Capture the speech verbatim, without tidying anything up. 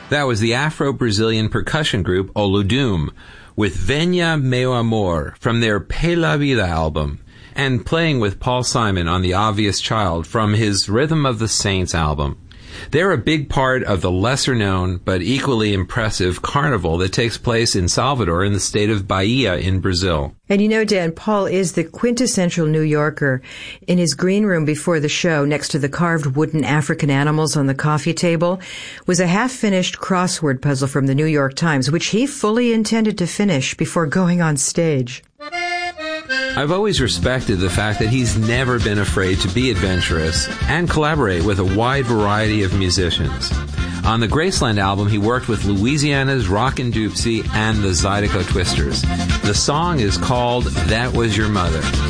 That was the Afro-Brazilian percussion group Olodum with Venha Meu Amor from their Pela Vida album, and playing with Paul Simon on The Obvious Child from his Rhythm of the Saints album. They're a big part of the lesser-known but equally impressive carnival that takes place in Salvador in the state of Bahia in Brazil. And you know, Dan, Paul is the quintessential New Yorker. In his green room before the show, next to the carved wooden African animals on the coffee table, was a half-finished crossword puzzle from the New York Times, which he fully intended to finish before going on stage. I've always respected the fact that he's never been afraid to be adventurous and collaborate with a wide variety of musicians. On the Graceland album, he worked with Louisiana's Rockin' Doopsie and the Zydeco Twisters. The song is called That Was Your Mother.